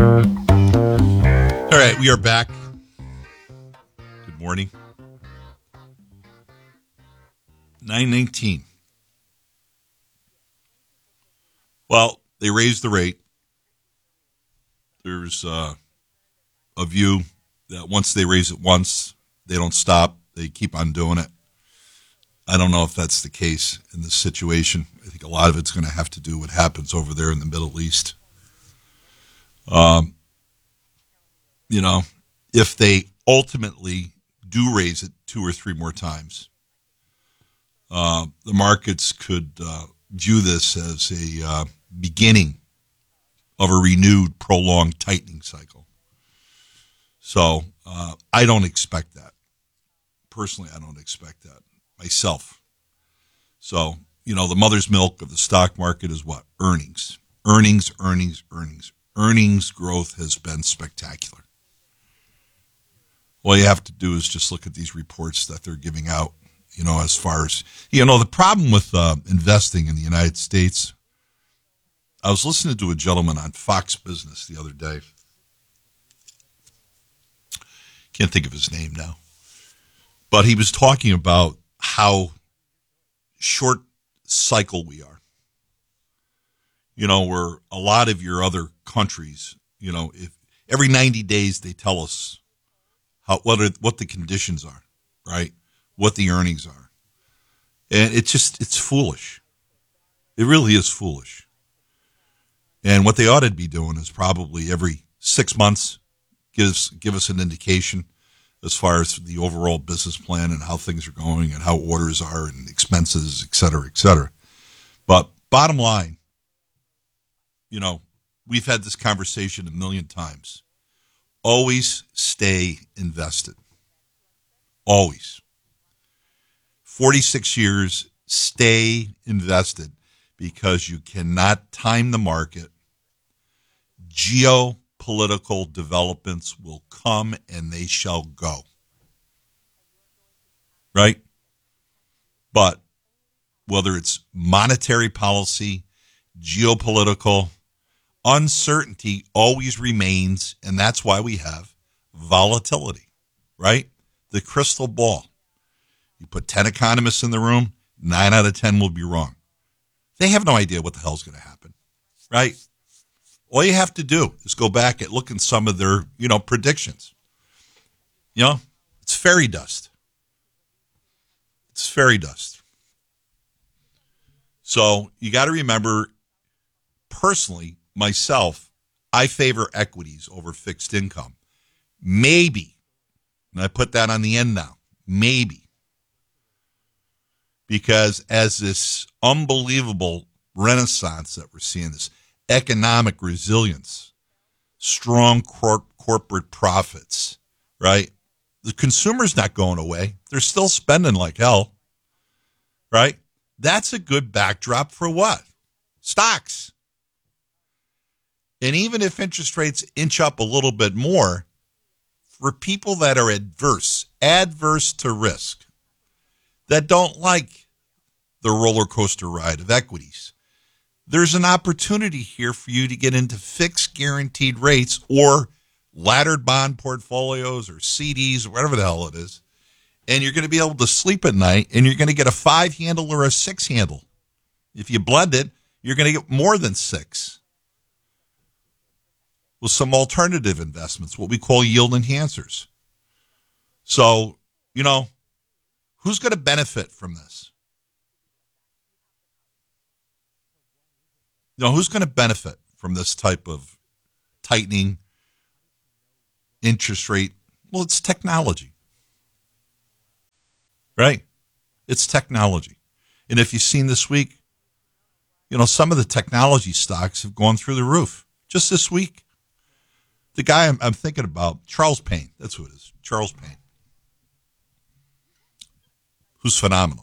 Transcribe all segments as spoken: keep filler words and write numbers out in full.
All right, we are back. Good morning. nine nineteen. Well, they raised the rate. There's uh, a view that once they raise it once, they don't stop. They keep on doing it. I don't know if that's the case in this situation. I think a lot of it's going to have to do with what happens over there in the Middle East. Um, you know, if they ultimately do raise it two or three more times, uh, the markets could uh, view this as a uh, beginning of a renewed, prolonged tightening cycle. So uh, I don't expect that. Personally, I don't expect that myself. So, you know, the mother's milk of the stock market is what? Earnings. Earnings, earnings, earnings. Earnings growth has been spectacular. All you have to do is just look at these reports that they're giving out, you know, as far as, you know, the problem with uh, investing in the United States. I was listening to a gentleman on Fox Business the other day. Can't think of his name now. But he was talking about how short cycle we are. You know, where a lot of your other countries, you know, if every ninety days they tell us how what are, what the conditions are, right? What the earnings are. And it's just, it's foolish. It really is foolish. And what they ought to be doing is probably every six months gives give us an indication as far as the overall business plan and how things are going and how orders are and expenses, et cetera, et cetera. But bottom line, you know, we've had this conversation a million times. Always stay invested. Always. forty-six years, stay invested because you cannot time the market. Geopolitical developments will come and they shall go. Right? But whether it's monetary policy, geopolitical, uncertainty always remains, and that's why we have volatility, right? The crystal ball. You put ten economists in the room, nine out of ten will be wrong. They have no idea what the hell's going to happen, right? All you have to do is go back and look at some of their, you know, predictions. You know, it's fairy dust. It's fairy dust. So you got to remember, personally, myself, I favor equities over fixed income. Maybe, and I put that on the end now, maybe. Because as this unbelievable renaissance that we're seeing, this economic resilience, strong cor- corporate profits, right? The consumer's not going away. They're still spending like hell, right? That's a good backdrop for what? Stocks. And even if interest rates inch up a little bit more, for people that are adverse, adverse to risk, that don't like the roller coaster ride of equities, there's an opportunity here for you to get into fixed guaranteed rates or laddered bond portfolios or C Ds or whatever the hell it is. And you're going to be able to sleep at night and you're going to get a five handle or a six handle. If you blend it, you're going to get more than six with some alternative investments, what we call yield enhancers. So, you know, who's going to benefit from this? You know, who's going to benefit from this type of tightening interest rate? Well, it's technology, right? It's technology. And if you've seen this week, you know, some of the technology stocks have gone through the roof just this week. The guy I'm, I'm thinking about, Charles Payne, that's who it is, Charles Payne, who's phenomenal.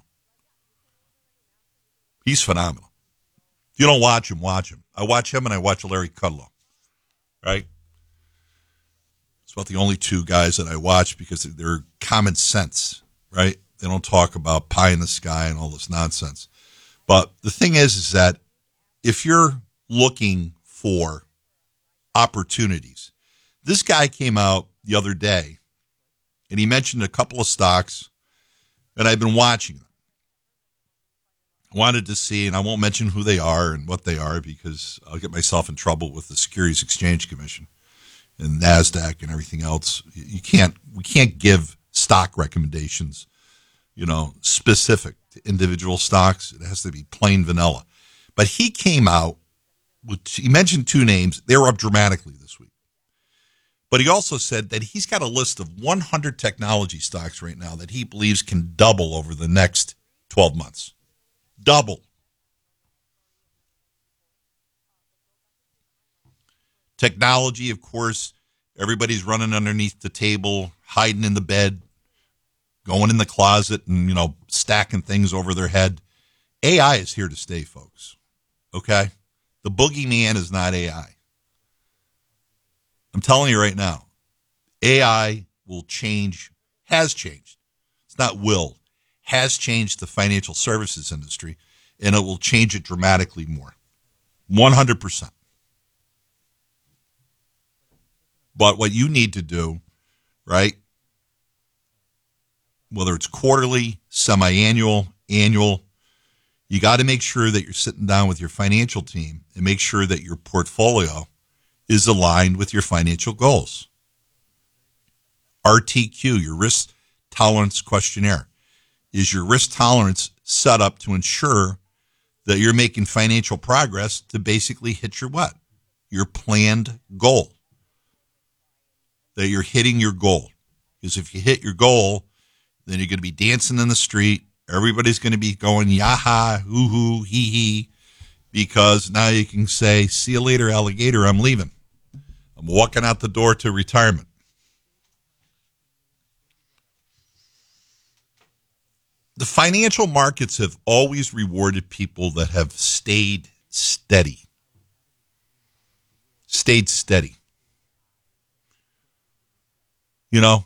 He's phenomenal. If you don't watch him, watch him. I watch him and I watch Larry Kudlow, right? It's about the only two guys that I watch because they're common sense, right? They don't talk about pie in the sky and all this nonsense. But the thing is, is that if you're looking for opportunities. This guy came out the other day, and he mentioned a couple of stocks, and I've been watching them. Wanted to see, and I won't mention who they are and what they are because I'll get myself in trouble with the Securities Exchange Commission and NASDAQ and everything else. You can't, we can't give stock recommendations, you know, specific to individual stocks. It has to be plain vanilla. But he came out with, he mentioned two names. They were up dramatically this week. But he also said that he's got a list of one hundred technology stocks right now that he believes can double over the next twelve months. Double. Technology, of course, everybody's running underneath the table, hiding in the bed, going in the closet and, you know, stacking things over their head. A I is here to stay, folks. Okay? The boogeyman is not A I. I'm telling you right now, A I will change, has changed. It's not will, has changed the financial services industry, and it will change it dramatically more. one hundred percent. But what you need to do, right, whether it's quarterly, semi-annual, annual, you got to make sure that you're sitting down with your financial team and make sure that your portfolio is aligned with your financial goals. R T Q, your risk tolerance questionnaire. Is your risk tolerance set up to ensure that you're making financial progress to basically hit your what? Your planned goal. That you're hitting your goal. Because if you hit your goal, then you're going to be dancing in the street. Everybody's going to be going, yaha, hoo-hoo, hee-hee, because now you can say, see you later, alligator, I'm leaving. I'm walking out the door to retirement. The financial markets have always rewarded people that have stayed steady. Stayed steady. You know,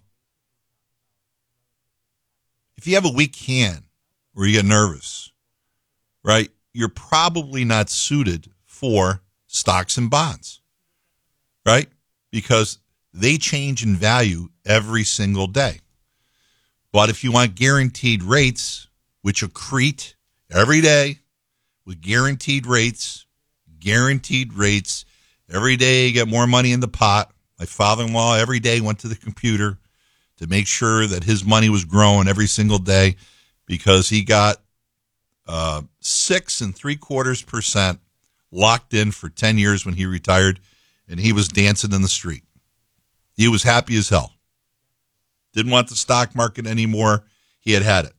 if you have a weak hand or you get nervous, right, you're probably not suited for stocks and bonds, right? Because they change in value every single day. But if you want guaranteed rates, which accrete every day with guaranteed rates, guaranteed rates, every day you get more money in the pot. My father-in-law every day went to the computer to make sure that his money was growing every single day because he got uh, six and three quarters percent locked in for ten years when he retired, and he was dancing in the street. He was happy as hell. Didn't want the stock market anymore. He had had it.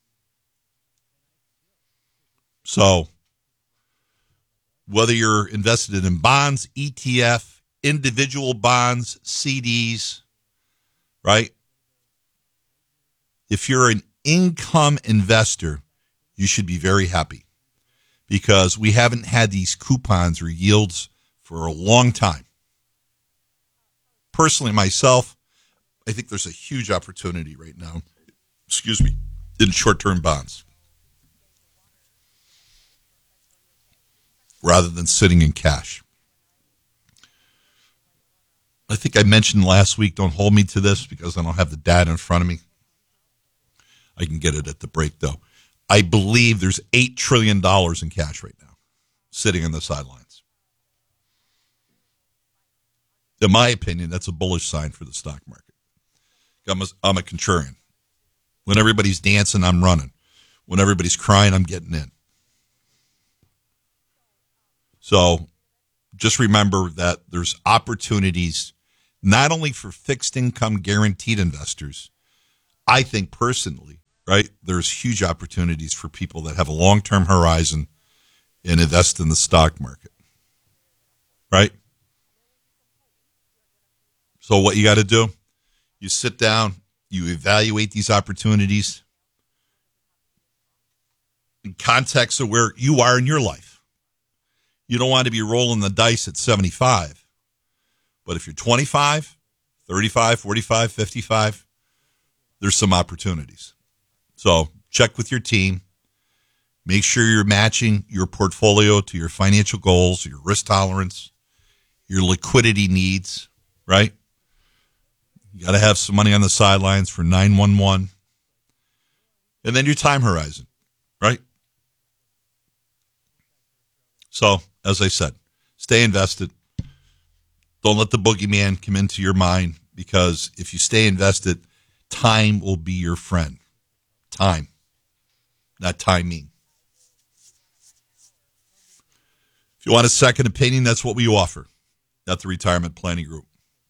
So whether you're invested in bonds, E T F, individual bonds, C Ds, right? If you're an income investor, you should be very happy because we haven't had these coupons or yields for a long time. Personally, myself, I think there's a huge opportunity right now, excuse me, in short-term bonds rather than sitting in cash. I think I mentioned last week, don't hold me to this because I don't have the data in front of me. I can get it at the break, though. I believe there's eight trillion dollars in cash right now sitting on the sidelines. In my opinion, that's a bullish sign for the stock market. I'm a, I'm a contrarian. When everybody's dancing, I'm running. When everybody's crying, I'm getting in. So just remember that there's opportunities not only for fixed income guaranteed investors. I think personally, right, there's huge opportunities for people that have a long-term horizon and invest in the stock market, right? So what you got to do, you sit down, you evaluate these opportunities in context of where you are in your life. You don't want to be rolling the dice at seventy-five. But if you're twenty-five, thirty-five, forty-five, fifty-five, there's some opportunities. So check with your team. Make sure you're matching your portfolio to your financial goals, your risk tolerance, your liquidity needs, right? You got to have some money on the sidelines for nine one one. And then your time horizon, right? So, as I said, stay invested. Don't let the boogeyman come into your mind, because if you stay invested, time will be your friend. Time, not timing. If you want a second opinion, that's what we offer at the Retirement Planning Group.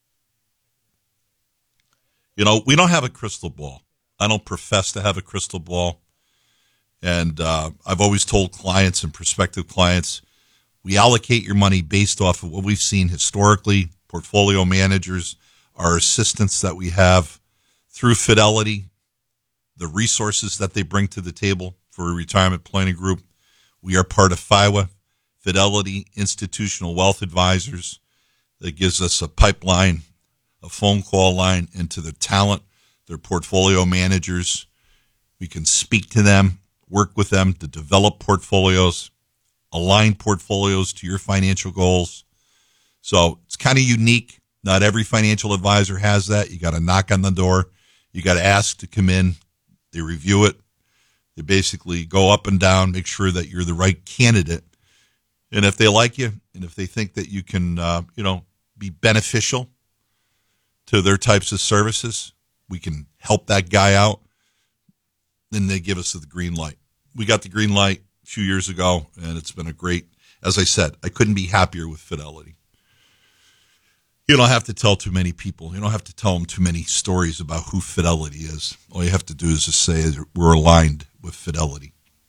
You know, we don't have a crystal ball. I don't profess to have a crystal ball. And uh, I've always told clients and prospective clients, we allocate your money based off of what we've seen historically, portfolio managers, our assistants that we have through Fidelity, the resources that they bring to the table for a retirement planning group. We are part of F I W A, Fidelity Institutional Wealth Advisors. That gives us a pipeline, a phone call line into the talent, their portfolio managers. We can speak to them, work with them to develop portfolios, align portfolios to your financial goals. So it's kind of unique. Not every financial advisor has that. You got to knock on the door. You got to ask to come in. They review it. They basically go up and down, make sure that you're the right candidate. And if they like you, and if they think that you can, uh, you know, be beneficial to their types of services, we can help that guy out, then they give us the green light. We got the green light a few years ago, and it's been a great, as I said, I couldn't be happier with Fidelity. You don't have to tell too many people. You don't have to tell them too many stories about who Fidelity is. All you have to do is just say we're aligned with Fidelity.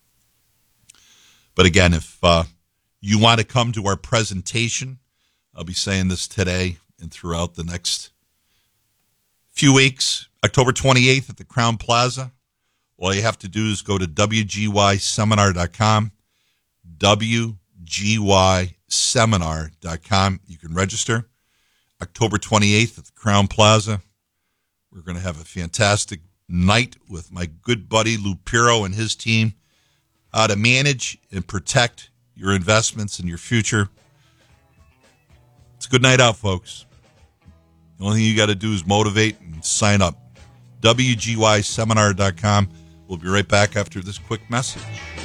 But again, if uh, you want to come to our presentation, I'll be saying this today and throughout the next few weeks, October twenty-eighth at the Crown Plaza. All you have to do is go to W G Y seminar dot com, W G Y seminar dot com. You can register. October twenty-eighth at the Crown Plaza. We're going to have a fantastic night with my good buddy Lou Piro and his team, how to manage and protect your investments and your future. It's a good night out, folks. The only thing you got to do is motivate and sign up. W G Y seminar dot com. We'll be right back after this quick message.